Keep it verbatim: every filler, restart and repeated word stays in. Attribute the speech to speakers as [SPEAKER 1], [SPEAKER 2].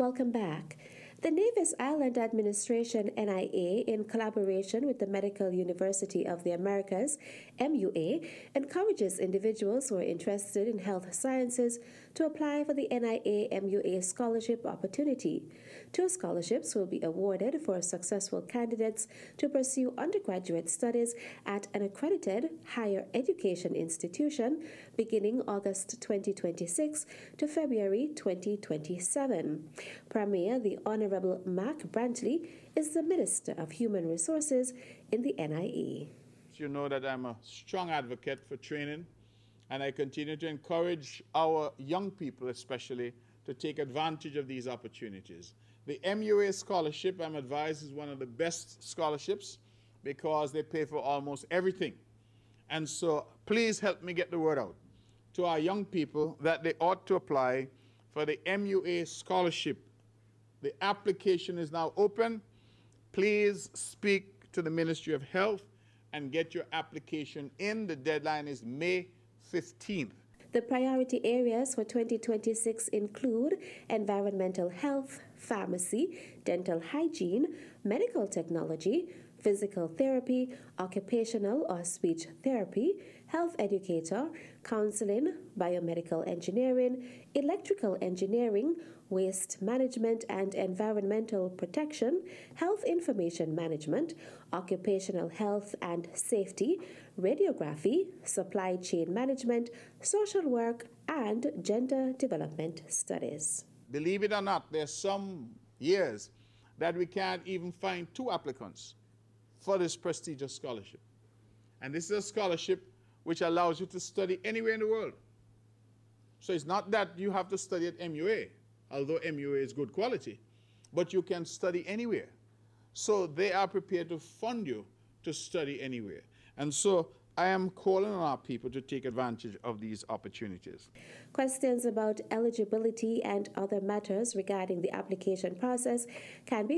[SPEAKER 1] Welcome back. The Nevis Island Administration, N I A, in collaboration with the Medical University of the Americas, M U A, encourages individuals who are interested in health sciences to apply for the N I A M U A scholarship opportunity. Two scholarships will be awarded for successful candidates to pursue undergraduate studies at an accredited higher education institution beginning August twenty twenty-six to February twenty twenty-seven. Premier, the Honorable Mark Brantley, is the Minister of Human Resources in the N I A.
[SPEAKER 2] You know that I'm a strong advocate for training, and I continue to encourage our young people especially to take advantage of these opportunities. The M U A scholarship, I'm advised, is one of the best scholarships because they pay for almost everything. And so please help me get the word out to our young people that they ought to apply for the M U A scholarship. The application is now open. Please speak to the Ministry of Health and get your application in. The deadline is May fifteenth.
[SPEAKER 1] The priority areas for twenty twenty-six include environmental health, pharmacy, dental hygiene, medical technology, physical therapy, occupational or speech therapy, health educator, counseling, biomedical engineering, electrical engineering, waste management and environmental protection, health information management, occupational health and safety, radiography, supply chain management, social work, and gender development studies.
[SPEAKER 2] Believe it or not, there's some years that we can't even find two applicants for this prestigious scholarship. And this is a scholarship which allows you to study anywhere in the world. So it's not that you have to study at M U A, although M U A is good quality, but you can study anywhere. So they are prepared to fund you to study anywhere. And so I am calling on our people to take advantage of these opportunities.
[SPEAKER 1] Questions about eligibility and other matters regarding the application process can be